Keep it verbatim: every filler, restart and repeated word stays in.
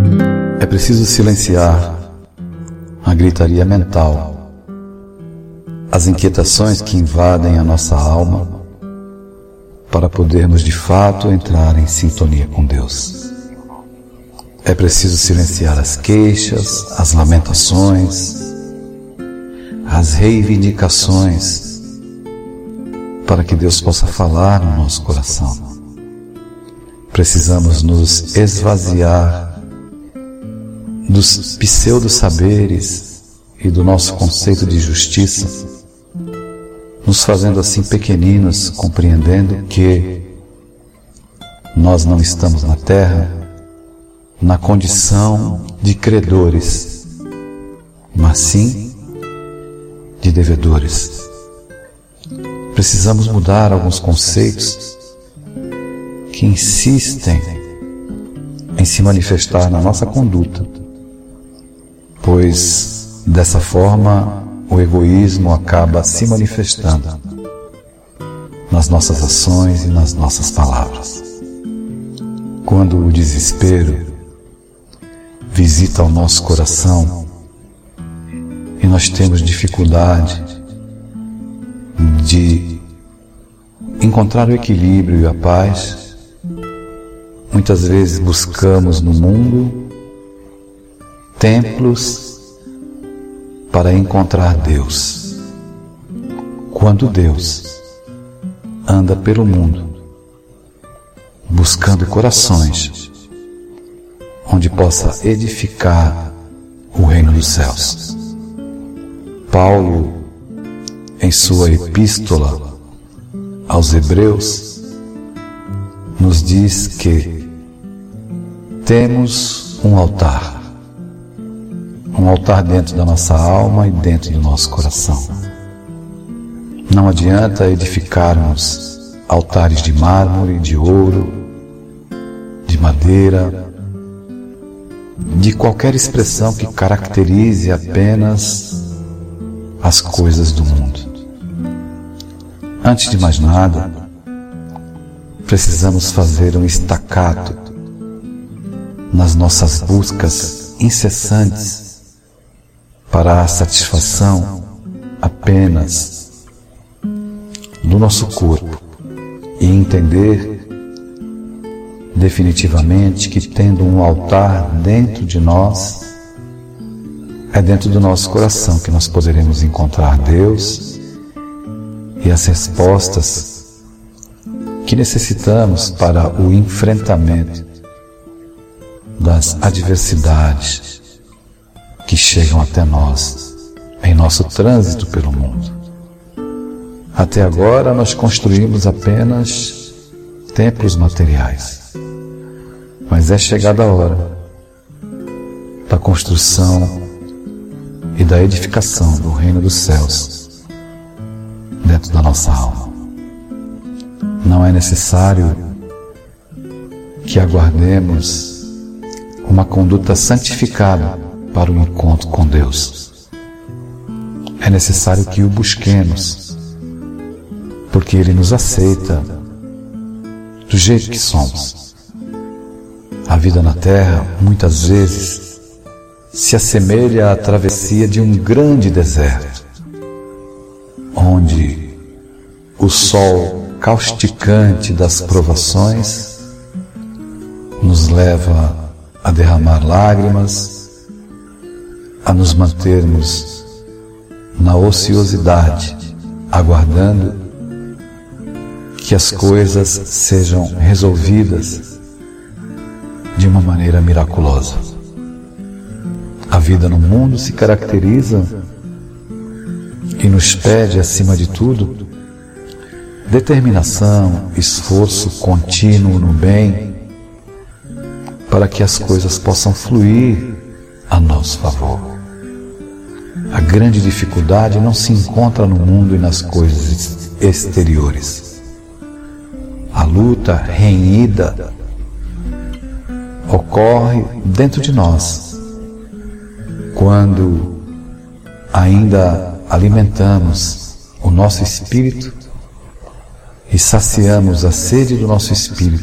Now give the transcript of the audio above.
É preciso silenciar a gritaria mental, as inquietações que invadem a nossa alma, para podermos de fato entrar em sintonia com Deus. É preciso silenciar as queixas, as lamentações, as reivindicações, para que Deus possa falar no nosso coração. Precisamos nos esvaziar dos pseudo-saberes e do nosso conceito de justiça, nos fazendo assim pequeninos, compreendendo que nós não estamos na terra na condição de credores, mas sim de devedores. Precisamos mudar alguns conceitos que insistem em se manifestar na nossa conduta, pois dessa forma o egoísmo acaba se manifestando nas nossas ações e nas nossas palavras. Quando o desespero visita o nosso coração e nós temos dificuldade de encontrar o equilíbrio e a paz, muitas vezes buscamos no mundo templos para encontrar Deus, quando Deus anda pelo mundo buscando corações onde possa edificar o reino dos céus. Paulo, em sua epístola aos Hebreus, nos diz que temos um altar, um altar dentro da nossa alma e dentro do nosso coração. Não adianta edificarmos altares de mármore, de ouro, de madeira, de qualquer expressão que caracterize apenas as coisas do mundo. Antes de mais nada, precisamos fazer um estacato nas nossas buscas incessantes para a satisfação apenas do nosso corpo e entender definitivamente que, tendo um altar dentro de nós, é dentro do nosso coração que nós poderemos encontrar Deus e as respostas que necessitamos para o enfrentamento das adversidades que chegam até nós em nosso trânsito pelo mundo. Até agora nós construímos apenas templos materiais, mas é chegada a hora da construção e da edificação do reino dos céus dentro da nossa alma. Não é necessário que aguardemos uma conduta santificada para o encontro com Deus. É necessário que o busquemos, porque Ele nos aceita do jeito que somos. A vida na terra, muitas vezes, se assemelha à travessia de um grande deserto, onde o sol causticante das provações nos leva a derramar lágrimas, a nos mantermos na ociosidade, aguardando que as coisas sejam resolvidas de uma maneira miraculosa. A vida no mundo se caracteriza e nos pede, acima de tudo, determinação, esforço contínuo no bem, para que as coisas possam fluir a nosso favor. A grande dificuldade não se encontra no mundo e nas coisas exteriores. A luta renhida ocorre dentro de nós, quando ainda alimentamos o nosso espírito e saciamos a sede do nosso espírito